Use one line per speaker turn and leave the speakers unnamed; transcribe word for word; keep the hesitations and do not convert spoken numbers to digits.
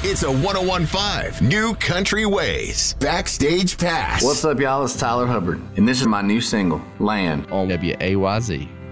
It's a one oh one five New Country Ways Backstage Pass.
What's up, y'all? It's Tyler Hubbard, and this is my new single, Land,
on W A Y Z.